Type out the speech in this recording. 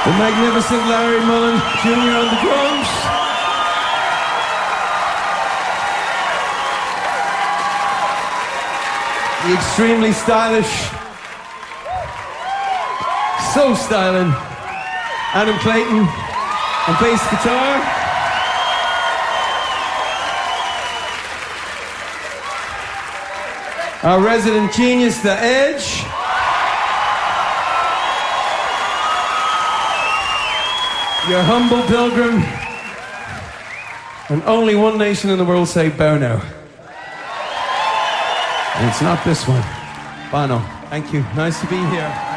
The magnificent Larry Mullen Jr. on the drums. The extremely stylish, so styling, Adam Clayton on bass guitar. Our resident genius, The Edge. Your humble pilgrim. And only one nation in the world say Bono. And it's not this one. Bono, thank you. Nice to be here.